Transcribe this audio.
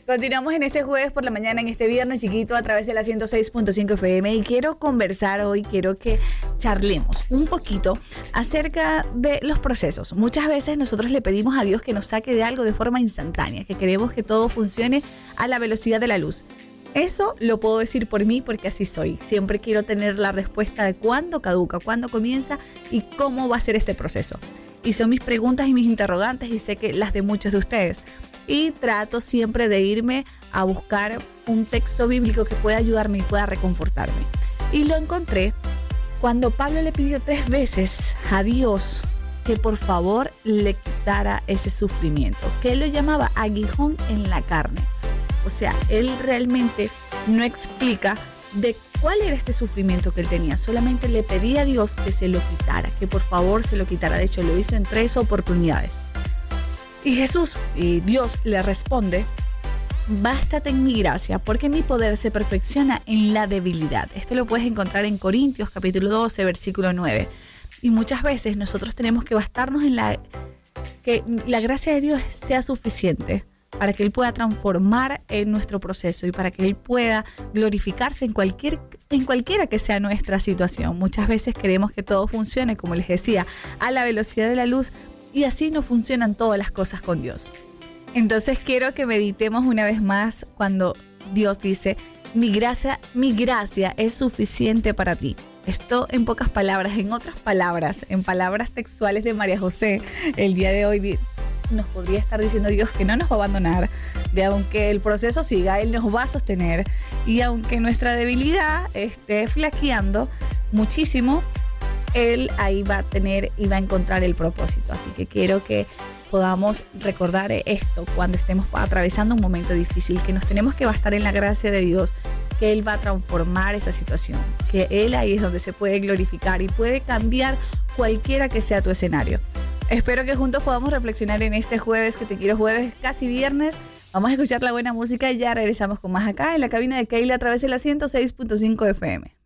Continuamos en este jueves por la mañana, en este viernes chiquito a través de la 106.5 FM y quiero conversar hoy, quiero que charlemos un poquito acerca de los procesos. Muchas veces nosotros le pedimos a Dios que nos saque de algo de forma instantánea, que queremos que todo funcione a la velocidad de la luz. Eso lo puedo decir por mí porque así soy. Siempre quiero tener la respuesta de cuándo caduca, cuándo comienza y cómo va a ser este proceso. Y son mis preguntas y mis interrogantes y sé que las de muchos de ustedes. Y trato siempre de irme a buscar un texto bíblico que pueda ayudarme y pueda reconfortarme. Y lo encontré cuando Pablo le pidió 3 veces a Dios que por favor le quitara ese sufrimiento, que él lo llamaba aguijón en la carne. O sea, él realmente no explica de cuál era este sufrimiento que él tenía. Solamente le pedía a Dios que se lo quitara, que por favor se lo quitara. De hecho, lo hizo en 3 oportunidades. Y Dios le responde: bástate en mi gracia, porque mi poder se perfecciona en la debilidad. Esto lo puedes encontrar en Corintios, capítulo 12, versículo 9. Y muchas veces nosotros tenemos que bastarnos en que la gracia de Dios sea suficiente para que Él pueda transformar en nuestro proceso y para que Él pueda glorificarse en cualquiera que sea nuestra situación. Muchas veces queremos que todo funcione, como les decía, a la velocidad de la luz, y así no funcionan todas las cosas con Dios. Entonces quiero que meditemos una vez más cuando Dios dice: mi gracia es suficiente para ti. Esto en pocas palabras, en otras palabras, en palabras textuales de María José, el día de hoy nos podría estar diciendo Dios que no nos va a abandonar, de aunque el proceso siga, Él nos va a sostener, y aunque nuestra debilidad esté flaqueando muchísimo, Él ahí va a tener y va a encontrar el propósito. Así que quiero que podamos recordar esto cuando estemos atravesando un momento difícil, que nos tenemos que bastar en la gracia de Dios, que Él va a transformar esa situación, que Él ahí es donde se puede glorificar y puede cambiar cualquiera que sea tu escenario. Espero que juntos podamos reflexionar en este jueves, que te quiero jueves, casi viernes. Vamos a escuchar la buena música y ya regresamos con más acá en la cabina de Keila a través de la 106.5 FM.